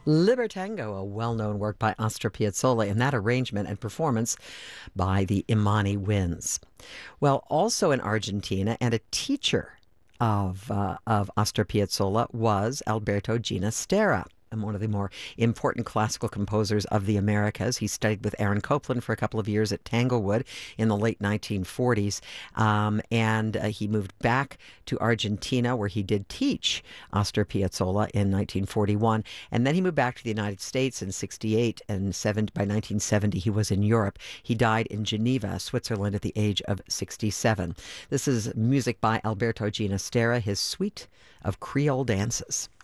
Libertango, a well-known work by Astor Piazzolla, and that arrangement and performance by the Imani Winds. Well, also in Argentina, and a teacher of Astor Piazzolla was Alberto Ginastera, and one of the more important classical composers of the Americas. He studied with Aaron Copland for a couple of years at Tanglewood in the late 1940s, and he moved back to Argentina, where he did teach Astor Piazzolla in 1941, and then he moved back to the United States in 68, and by 1970 he was in Europe. He died in Geneva, Switzerland, at the age of 67. This is music by Alberto Ginastera, his Suite of Creole Dances.